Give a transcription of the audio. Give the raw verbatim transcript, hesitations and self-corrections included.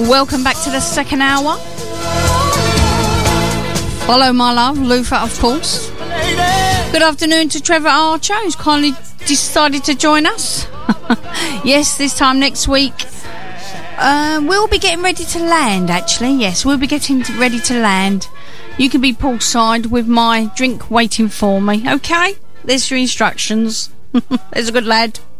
Welcome back to the second hour. Follow my love, Luther, of course. Good afternoon to Trevor Archer, who's kindly decided to join us. Yes, this time next week, uh, we'll be getting ready to land, actually. Yes, we'll be getting ready to land. You can be poolside with my drink waiting for me, okay? There's your instructions. There's a good lad.